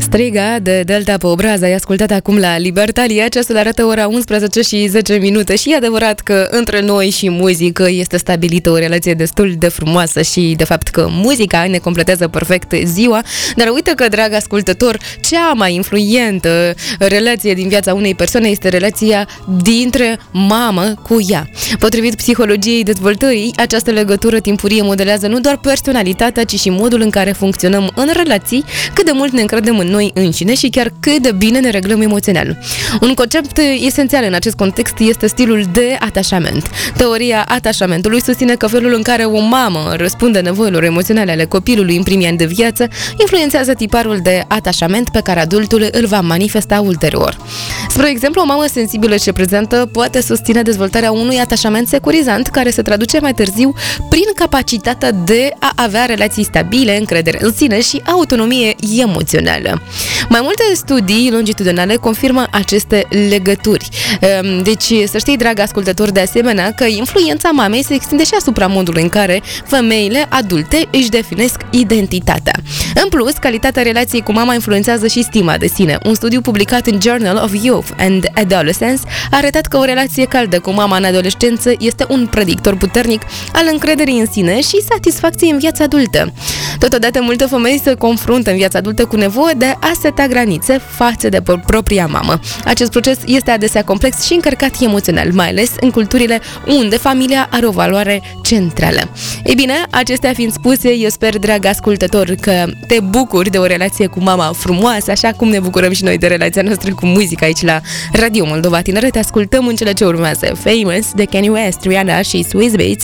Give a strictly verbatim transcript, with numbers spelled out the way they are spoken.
Striga de Delta pe obraz, ai ascultat acum la Libertalia, ceasul arată ora unsprezece și zece minute și e adevărat că între noi și muzică este stabilită o relație destul de frumoasă și de fapt că muzica ne completează perfect ziua, dar uite că, drag ascultător, cea mai influentă relație din viața unei persoane este relația dintre mamă cu ea. Potrivit psihologiei dezvoltării, această legătură timpurie modelează nu doar personalitatea, ci și modul în care funcționăm în relații, cât de mult ne încredem în noi înșine și chiar cât de bine ne reglăm emoțional. Un concept esențial în acest context este stilul de atașament. Teoria atașamentului susține că felul în care o mamă răspunde nevoilor emoționale ale copilului în primii ani de viață influențează tiparul de atașament pe care adultul îl va manifesta ulterior. Spre exemplu, o mamă sensibilă și prezentă poate susține dezvoltarea unui atașament securizant care se traduce mai târziu prin capacitatea de a avea relații stabile, încredere în sine și autonomie emoțională. Mai multe studii longitudinale confirmă aceste legături. Deci, să știi, drag ascultător, de asemenea, că influența mamei se extinde și asupra modului în care femeile adulte își definesc identitatea. În plus, calitatea relației cu mama influențează și stima de sine. Un studiu publicat în Journal of Youth and Adolescence a arătat că o relație caldă cu mama în adolescență este un predictor puternic al încrederii în sine și satisfacției în viața adultă. Totodată, multe femei se confruntă în viața adultă cu nevoie de a seta granițe față de propria mamă. Acest proces este adesea complex și încărcat emoțional, mai ales în culturile unde familia are o valoare centrală. Ei bine, acestea fiind spuse, eu sper, drag ascultător, că te bucuri de o relație cu mama frumoasă, așa cum ne bucurăm și noi de relația noastră cu muzica aici la Radio Moldova Tineret. Ascultăm în cele ce urmează Famous de Kanye West, Rihanna și Swizz Beatz.